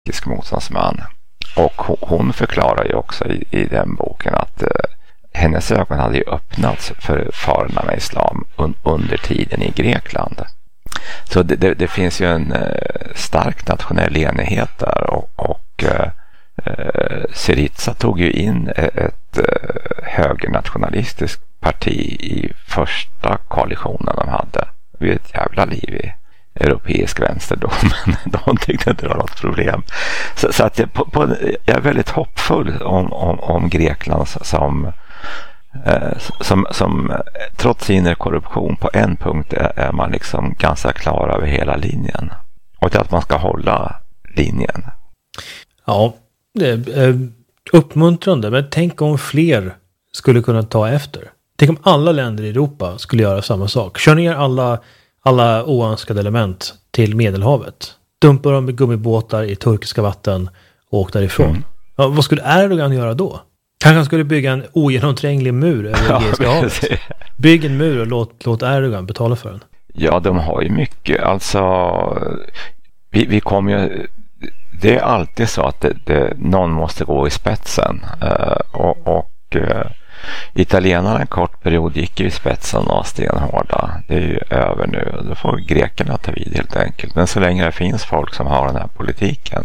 motståndsman. Och hon förklarar ju också i den boken att hennes ögon hade ju öppnats för farorna med islam under tiden i Grekland. Så det finns ju en stark nationell enighet där och Syriza tog ju in ett högernationalistiskt parti i första koalitionen de hade. Det är ett jävla liv i europeisk vänsterdom, men de tyckte inte det var något problem. Så att jag är väldigt hoppfull om Grekland som trots sin korruption på en punkt är man liksom ganska klar över hela linjen. Och det är att man ska hålla linjen. Ja, det är uppmuntrande, men tänk om fler skulle kunna ta efter. Tänk om alla länder i Europa skulle göra samma sak. Kör ner alla oönskade element till Medelhavet. Dumpar dem med gummibåtar i turkiska vatten och åker därifrån. Ja, vad skulle Erdogan göra då? Kanske han skulle bygga en ogenomtränglig mur över Egeiska havet. Bygg en mur och låt Erdogan betala för den. Ja, de har ju mycket. Alltså, vi kommer ju... Det är alltid så att någon måste gå i spetsen. Italienarna en kort period gick ju i spetsen och stenhårda. Det är ju över nu. Då får grekerna ta vid helt enkelt. Men så länge det finns folk som har den här politiken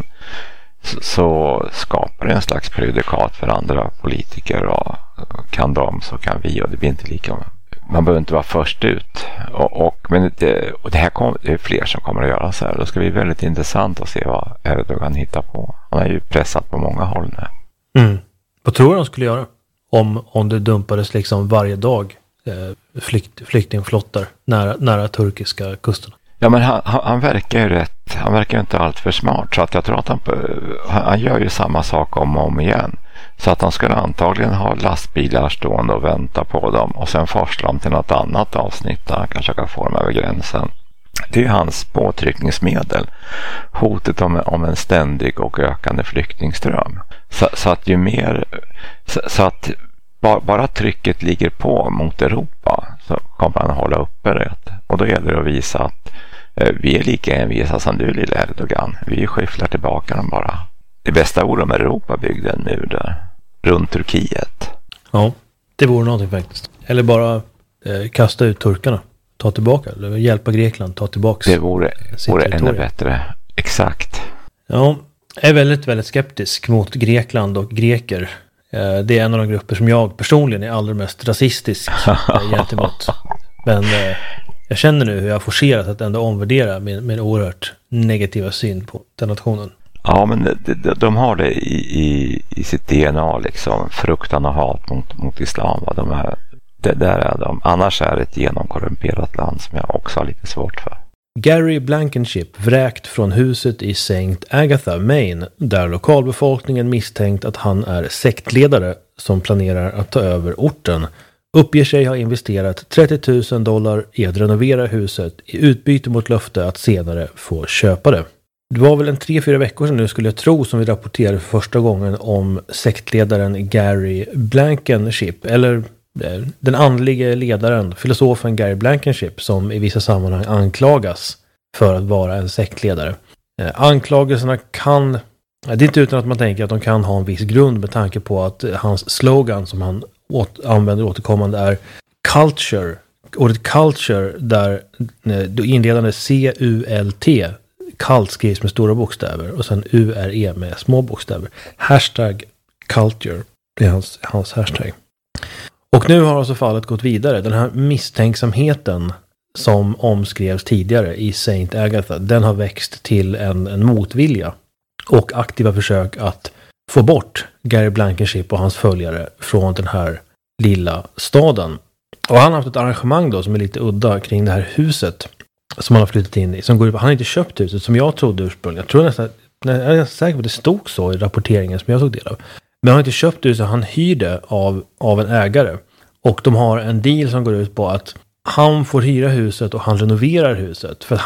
så skapar det en slags prejudikat för andra politiker, och kan de så kan vi, och det blir inte lika, man behöver inte vara först ut men det är fler som kommer att göra så här. Då ska det bli väldigt intressant att se vad Erdogan hittar på. Han är ju pressad på många håll nu. Vad tror du han skulle göra om det dumpades liksom varje dag flyktingflottar nära turkiska kusten? Ja, men han verkar ju rätt. Han verkar inte allt för smart. Så att jag tror att han gör ju samma sak om och om igen. Så att han skulle antagligen ha lastbilar stående och vänta på dem. Och sen forsla dem till något annat avsnitt där han kanske kan få dem över gränsen. Det är hans påtryckningsmedel. Hotet om en ständig och ökande flyktingström. Så att ju mer... Så att bara trycket ligger på mot Europa så kommer han hålla uppe det. Och då gäller det att visa att vi är lika envisa som du, lilla Erdogan. Vi skyfflar tillbaka dem bara. Det bästa vore om Europa byggde en mur där runt Turkiet. Ja, det vore någonting faktiskt. Eller bara kasta ut turkarna. Ta tillbaka, eller hjälpa Grekland ta tillbaka. Det vore ännu bättre. Exakt. Ja, jag är väldigt, väldigt skeptisk mot Grekland och greker. Det är en av de grupper som jag personligen är allra mest rasistisk gentemot. Men jag känner nu hur jag har forcerat att ändå omvärdera min oerhört negativa syn på den nationen. Ja, men de har det i sitt DNA liksom, fruktan och hat mot islam. Där är de. Annars är det ett genomkorrumperat land som jag också har lite svårt för. Gary Blankenship vräkt från huset i St. Agatha, Maine, där lokalbefolkningen misstänkt att han är sektledare som planerar att ta över orten, uppger sig ha investerat $30,000 i att renovera huset i utbyte mot löfte att senare få köpa det. Det var väl 3-4 veckor sedan nu skulle jag tro som vi rapporterade för första gången om sektledaren Gary Blankenship, eller den andlige ledaren, filosofen Gary Blankenship, som i vissa sammanhang anklagas för att vara en sektledare. Anklagelserna det är inte utan att man tänker att de kan ha en viss grund med tanke på att hans slogan som han använder återkommande är culture. Ordet culture där inledande C-U-L-T, cult skrivs med stora bokstäver och sen U-R-E med små bokstäver. Hashtag culture, det är hans hashtag. Och nu har alltså fallet gått vidare. Den här misstänksamheten som omskrevs tidigare i St. Agatha, den har växt till en motvilja och aktiva försök att få bort Gary Blankenship och hans följare från den här lilla staden. Och han har haft ett arrangemang då som är lite udda kring det här huset som han har flyttat in i. Som går ut, han har inte köpt huset som jag trodde ursprungligen. Jag är säker på att det stod så i rapporteringen som jag tog del av. Men han har inte köpt huset, han hyrde av en ägare. Och de har en deal som går ut på att han får hyra huset och han renoverar huset. För att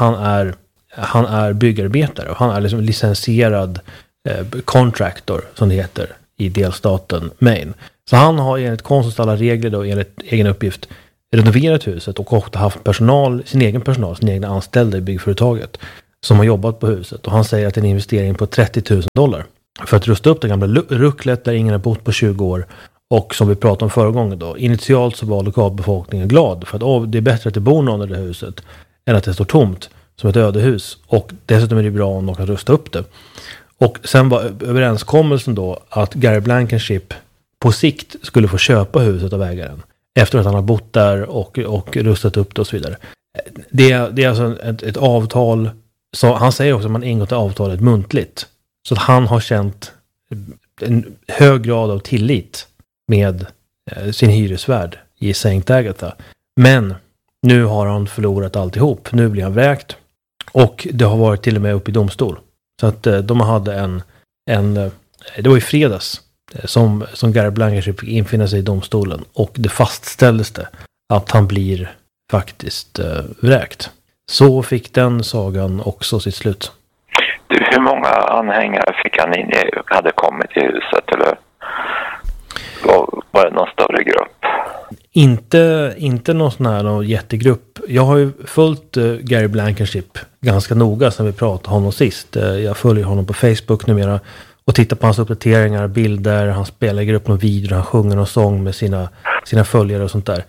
han är byggarbetare och han är liksom licensierad contractor som det heter i delstaten Maine. Så han har enligt konstens alla regler då, enligt egen uppgift renoverat huset och också haft sin egen personal, sina egna anställda i byggföretaget. som har jobbat på huset. Och han säger att det är en investering på $30,000 för att rusta upp det gamla rucklet där ingen har bott på 20 år. Och som vi pratade om förra gången då, initialt så var lokalbefolkningen glad för att det är bättre att det bor någon i det huset än att det står tomt som ett ödehus. Och dessutom är det bra om de kan rusta upp det. Och sen var överenskommelsen då att Gary Blankenship på sikt skulle få köpa huset av ägaren. Efter att han har bott där och rustat upp det och så vidare. Det är alltså ett avtal. Så han säger också att man ingått avtalet muntligt. Så att han har känt en hög grad av tillit med sin hyresvärd i St. Agatha. Men nu har han förlorat alltihop. Nu blir han vräkt. Och det har varit till och med upp i domstol. Så att de hade det var i fredags som Gary Blankenship fick infinna sig i domstolen. Och det fastställdes det att han blir faktiskt vräkt. Så fick den sagan också sitt slut. Du, hur många anhängare fick han in hade kommit i huset, eller var det någon större grupp? Inte någon jättegrupp. Jag har ju följt Gary Blankenship ganska noga sen vi pratade om honom sist. Jag följer honom på Facebook numera och tittar på hans uppdateringar, bilder, han spelar i gruppen och videor, han sjunger någon sång med sina följare och sånt där.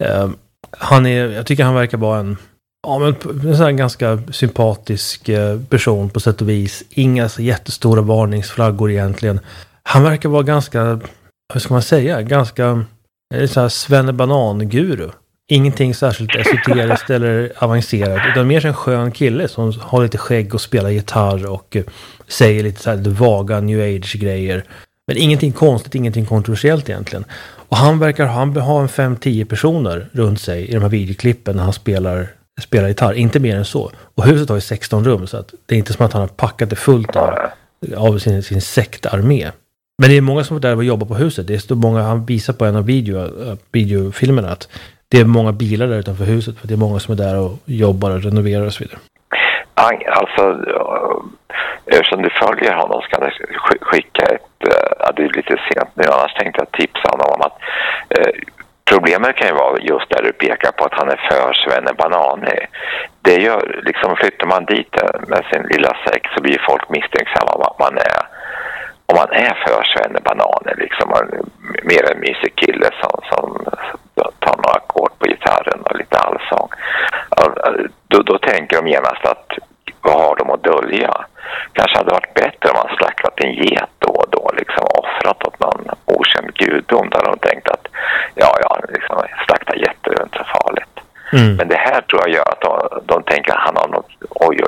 Jag tycker han verkar vara en sån här ganska sympatisk person på sätt och vis. Inga så jättestora varningsflaggor egentligen. Han verkar vara ganska, hur ska man säga, ganska så här svennebanan-guru. Ingenting särskilt esoteriskt eller avancerat, utan mer en skön kille som har lite skägg och spelar gitarr och säger lite så här vaga new age-grejer. Men ingenting konstigt, ingenting kontroversiellt egentligen. Och han verkar ha en 5-10 personer runt sig i de här videoklippen när han spelar gitarr. Inte mer än så. Och huset har ju 16 rum, så att det är inte som att han har packat det fullt av sin sektarmé. Men det är många som är där och jobbar på huset. Det är så många, han visar på en av videofilmerna att det är många bilar där utanför huset. För det är många som är där och jobbar och renoverar och så vidare. Alltså, eftersom du följer honom ska du skicka det är lite sent nu. Annars tänkte jag tipsa honom om att problemet kan ju vara just där du pekar på att han är för svennebanan. Det gör, liksom flyttar man dit med sin lilla säck så blir folk misstänksamma om att man är. Om man är för svennebananer, liksom mer en mysig kille som tar några ackord på gitarren och lite allsång. Då tänker de genast att vad har de att dölja? Kanske hade varit bättre om man slaktat en get då och då, liksom offrat åt någon okänd gudom. Där de tänkt att liksom, slakta getter är inte så farligt. Men det här tror jag gör att de tänker att han har något, oj.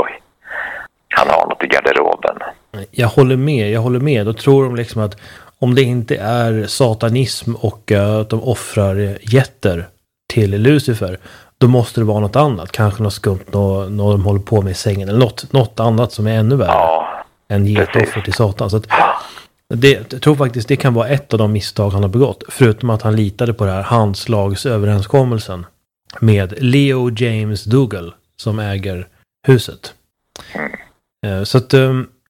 Han har något i garderoben. Jag håller med. Då tror de liksom att om det inte är satanism och att de offrar getter till Lucifer, då måste det vara något annat. Kanske något skumt, något de håller på med i sängen. Eller något annat som är ännu värre än getoffer till satan. Så att jag tror faktiskt det kan vara ett av de misstag han har begått. Förutom att han litade på det här handslagsöverenskommelsen med Leo James Dougal som äger huset. Så att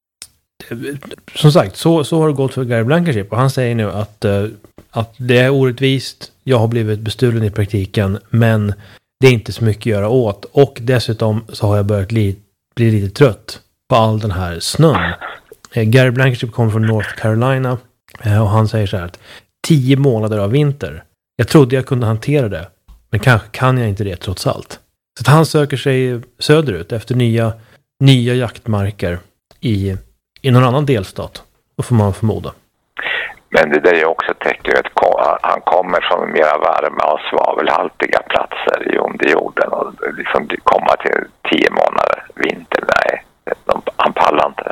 som sagt, så har det gått för Gary Blankenship. Och han säger nu att det är orättvist. Jag har blivit bestulen i praktiken, men det är inte så mycket att göra åt. Och dessutom så har jag börjat bli lite trött på all den här snön. Gary Blankenship kommer från North Carolina och han säger så här att 10 månader av vinter. Jag trodde jag kunde hantera det, men kanske kan jag inte det trots allt. Så att han söker sig söderut efter nya jaktmarker i någon annan delstat, och får man förmoda. Men det där är också tecken att han kommer från mera varma och svavelhaltiga platser i underjorden och liksom komma till 10 månader vinter, nej, han pallar inte.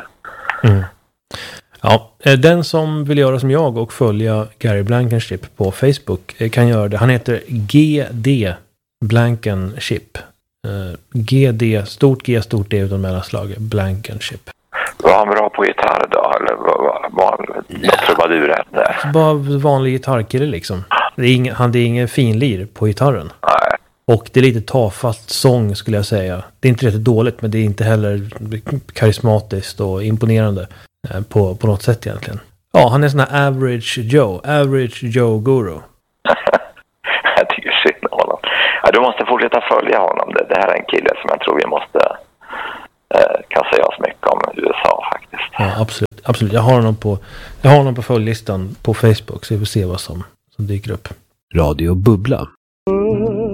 Ja, den som vill göra som jag och följa Gary Blankenship på Facebook kan göra det. Han heter GD Blankenship. GD, stort G, stort D utan mellanslag, Blankenship. Var han bra på gitarr då? Eller var han något trubadur? Bara vanlig gitarrkille liksom. Det är ingen finlir på gitarren. Nej. Och det är lite tafatt sång skulle jag säga. Det är inte rätt dåligt, men det är inte heller karismatiskt och imponerande på något sätt egentligen. Ja, han är sån här average Joe guru. Jag tycker synd om honom. Ja, du måste fortsätta följa honom. Det här är en kille som jag tror vi måste kan sägas mycket om USA faktiskt. Ja, absolut. Jag har honom på följdlistan på Facebook, så vi får se vad som dyker upp. Radio Bubbla.